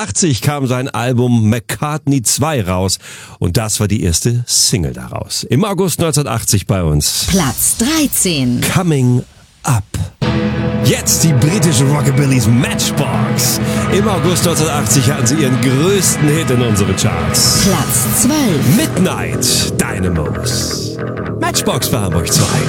1980 kam sein Album McCartney 2 raus und das war die erste Single daraus. Im August 1980 bei uns. Platz 13. Coming Up. Jetzt die britische Rockabillys Matchbox. Im August 1980 hatten sie ihren größten Hit in unseren Charts. Platz 12. Midnight Dynamos. Matchbox für Hamburg 2.